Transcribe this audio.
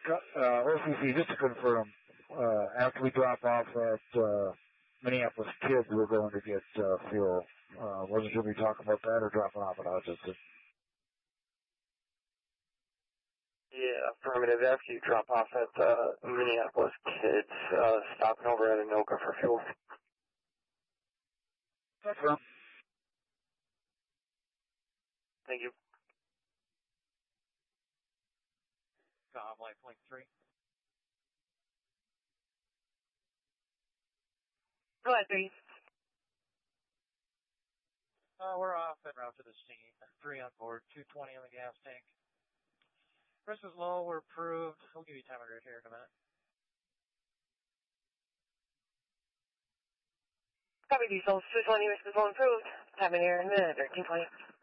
OCC, just to confirm, after we drop off at Minneapolis Kids, we're going to get fuel. Wasn't sure if we talk about that or dropping off at Hutchinson. Yeah, affirmative. After you drop off at Minneapolis Kids, stopping over at Anoka for fuel. Confirm. Thank you. Light point 3. Go ahead, 3. We're off en route to the scene. 3 on board, 220 on the gas tank. Risk is low, we're approved. We'll give you time right here in a minute. Copy diesel, 220, risk is low, approved. Time in here in a minute, 1320.